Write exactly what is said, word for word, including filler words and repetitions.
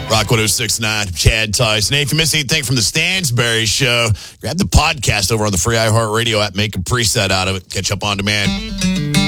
Rock one oh six point nine, Chad Tyson. Hey, if you missed anything from the Stansberry Show, grab the podcast over on the free iHeartRadio app. Make a preset out of it. Catch up on demand.